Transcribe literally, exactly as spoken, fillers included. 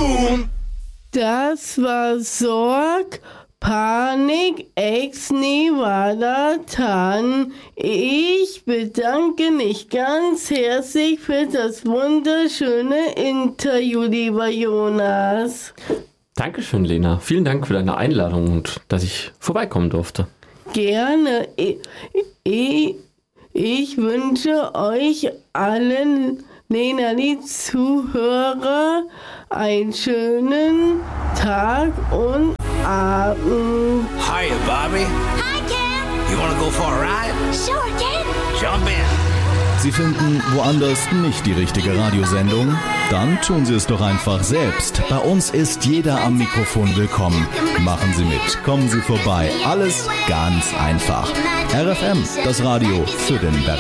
tun. Das war Sorg, Panik, Ex Nevada Tan. Ich bedanke mich ganz herzlich für das wunderschöne Interview, lieber Jonas. Dankeschön, Lena. Vielen Dank für deine Einladung und dass ich vorbeikommen durfte. Gerne. Ich, ich, ich wünsche euch allen, Lena, die Zuhörer, einen schönen Tag und Abend. Hiya, Bobby. Hi, Ken. You wanna go for a ride? Sure, Ken. Jump in. Sie finden woanders nicht die richtige Radiosendung? Dann tun Sie es doch einfach selbst. Bei uns ist jeder am Mikrofon willkommen. Machen Sie mit, kommen Sie vorbei. Alles ganz einfach. R F M, das Radio für den Berg.